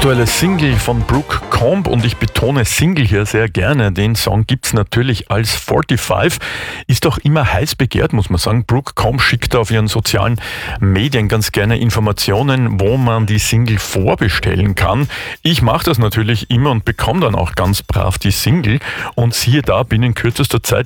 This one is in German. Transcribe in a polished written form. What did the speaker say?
Aktuelle Single von Brooke Combe, und ich betone Single hier sehr gerne. Den Song gibt's natürlich als 45, ist auch immer heiß begehrt, muss man sagen. Brooke Combe schickt auf ihren sozialen Medien ganz gerne Informationen, wo man die Single vorbestellen kann. Ich mache das natürlich immer und bekomme dann auch ganz brav die Single, und siehe da, binnen kürzester Zeit